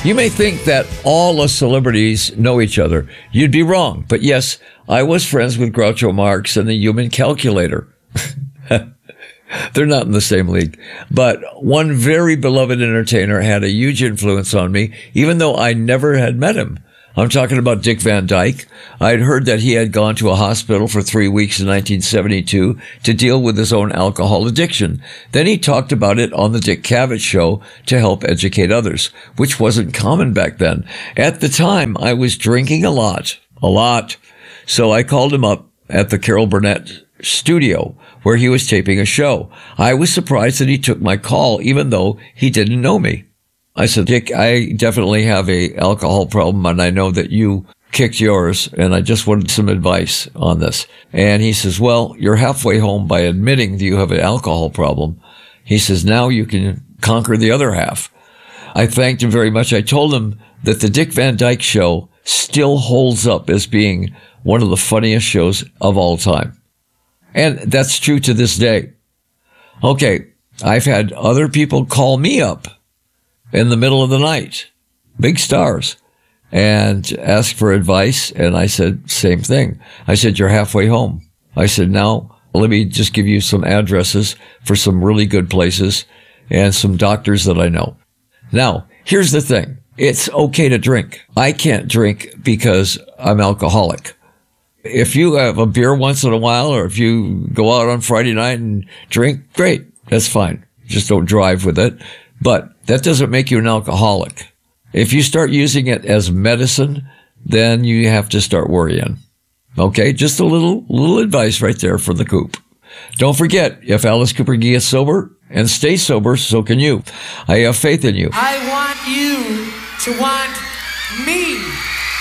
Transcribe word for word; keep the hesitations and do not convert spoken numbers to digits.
You may think that all us celebrities know each other. You'd be wrong. But yes, I was friends with Groucho Marx and the Human Calculator. They're not in the same league. But one very beloved entertainer had a huge influence on me, even though I never had met him. I'm talking about Dick Van Dyke. I'd heard that he had gone to a hospital for three weeks in nineteen seventy-two to deal with his own alcohol addiction. Then he talked about it on the Dick Cavett Show to help educate others, which wasn't common back then. At the time, I was drinking a lot, a lot. So I called him up at the Carol Burnett studio where he was taping a show. I was surprised that he took my call, even though he didn't know me. I said, Dick, I definitely have a alcohol problem, and I know that you kicked yours, and I just wanted some advice on this. And he says, well, you're halfway home by admitting that you have an alcohol problem. He says, now you can conquer the other half. I thanked him very much. I told him that the Dick Van Dyke Show still holds up as being one of the funniest shows of all time. And that's true to this day. Okay, I've had other people call me up in the middle of the night, big stars, and ask for advice. And I said, same thing. I said, you're halfway home. I said, now let me just give you some addresses for some really good places and some doctors that I know. Now, here's the thing. It's okay to drink. I can't drink because I'm alcoholic. If you have a beer once in a while, or if you go out on Friday night and drink, great. That's fine. Just don't drive with it. But that doesn't make you an alcoholic. If you start using it as medicine, then you have to start worrying. Okay, just a little little advice right there for the coop. Don't forget, if Alice Cooper can get sober and stay sober, so can you. I have faith in you. I want you to want me.